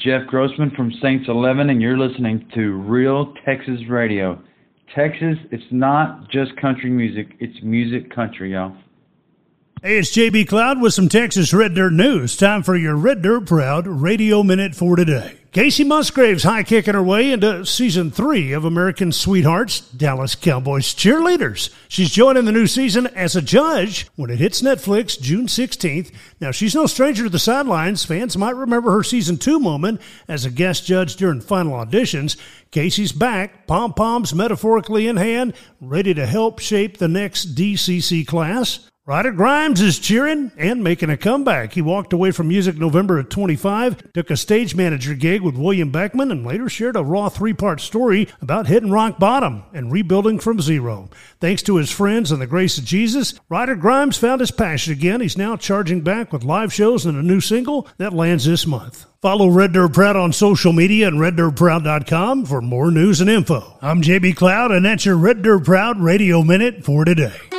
Jeff Grossman from Saints 11, and you're listening to Real Texas Radio. Texas, it's not just country music, it's music country, y'all. Hey, it's JB Cloud with some Texas Red Dirt news. Time for your Red Dirt Proud Radio Minute for today. Casey Musgraves high-kicking her way into Season 3 of American Sweethearts, Dallas Cowboys Cheerleaders. She's joining the new season as a judge when it hits Netflix June 16th. Now, she's no stranger to the sidelines. Fans might remember her Season 2 moment as a guest judge during final auditions. Casey's back, pom-poms metaphorically in hand, ready to help shape the next DCC class. Ryder Grimes is cheering and making a comeback. He walked away from music November of 25, took a stage manager gig with William Beckman, and later shared a raw 3-part story about hitting rock bottom and rebuilding from zero. Thanks to his friends and the grace of Jesus, Ryder Grimes found his passion again. He's now charging back with live shows and a new single that lands this month. Follow Red Dirt Proud on social media and reddirtproud.com for more news and info. I'm JB Cloud, and that's your Red Dirt Proud Radio Minute for today.